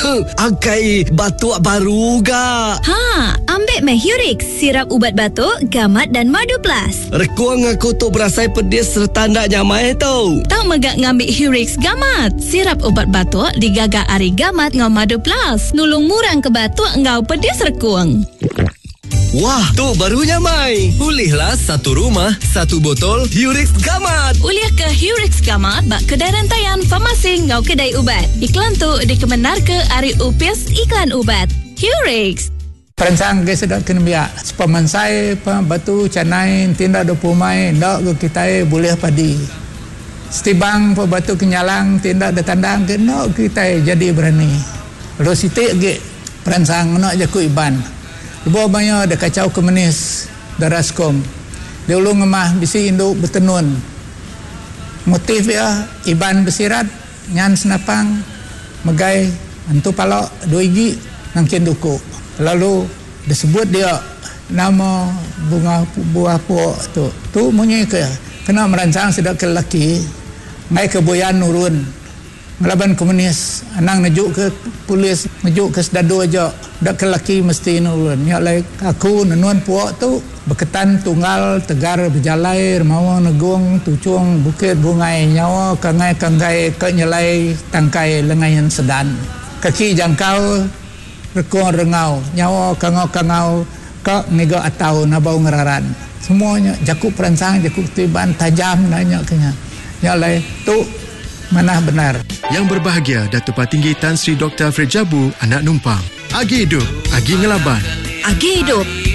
Angkai batuk baru ga. Ambil Hurix, sirap ubat batuk, gamat dan madu plus. Rekuang aku tu berasai pedis serta ndak nyamai tu. Tak megak ngambil Hurix gamat. Sirap ubat batuk digagak ari gamat ngau madu plus. Nulung murang ke batuk ngau pedis rekuang. Wah, tu barunya Mai. Pulihlah satu rumah, satu botol Hurix Gamat. Uliah ke Hurix Gamat bak kedai rantaian farmasi ngau kedai ubat. Iklan tu dikebenar ke ari UPS iklan ubat. Hurix. Perancang ke sedap kena biak. Sepamansai batu canai tindak 20 mai ndak ke kita boleh padi. Setibang batu kenyalang tindak de tandang ke ndak kita jadi berani. Rositik ke perancang nak jaku iban. Ibu banyak ada kacau komunis daraskom. Dia ulung ngemah bisi induk bertenun. Motif ya iban bersirat nyan senapang megai antu palok 2 gigi nangkin duku. Lalu disebut dia nama bunga buah pok tu. Tu munyi ke kena merancang sedap ke lelaki ngai ke boyan nurun. Ngelaban komunis anang nejuk ke polis nejuk ke sedado aja dak ke lelaki mesti nurun ya lai aku nenuan puak tu berketan tunggal tegar berjalai mau negung tucung bukit bungai nyawa kangai ke nyelai tangkai lengayan sedan kaki jangkau rekong rengau nyawa kangau ke nego atau nabau ngeraran semuanya jakuk perancang jakuk tiban tajam nanya kenya ya lai tu mana benar. Yang berbahagia Datuk Patinggi Tan Sri Dr. Fred Jabu, anak numpang. Agi hidup, agi ngelaban. Agi hidup,